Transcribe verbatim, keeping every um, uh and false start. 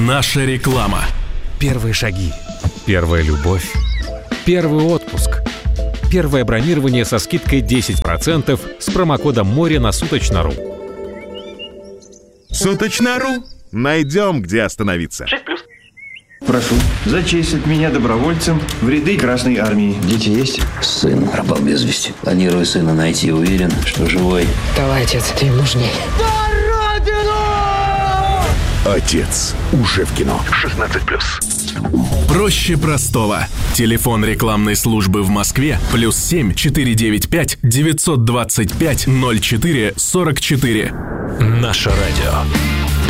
Наша реклама. Первые шаги. Первая любовь. Первый отпуск. Первое бронирование со скидкой десять процентов с промокодом море на Суточно.ру. Суточно.ру. Найдем, где остановиться. шесть плюс. Прошу, зачислить меня добровольцем в ряды Красной Армии. Дети есть? Сын пропал без вести. Планирую сына найти, уверен, что живой. Давай, отец, ты им нужней. Отец уже в кино. шестнадцать плюс. Проще простого. Телефон рекламной службы в Москве плюс семь четыре девять пять девятьсот двадцать пять ноль четыре сорок четыре. Наше радио.